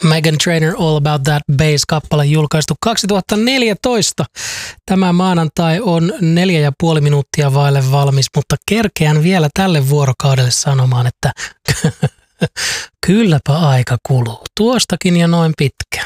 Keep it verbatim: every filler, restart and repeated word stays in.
Meghan Trainor All About That Bass-kappale julkaistu kaksituhattaneljätoista. Tämä maanantai on neljä ja puoli minuuttia vaille valmis, mutta kerkeän vielä tälle vuorokaudelle sanomaan, että kylläpä aika kuluu. Tuostakin ja noin pitkä.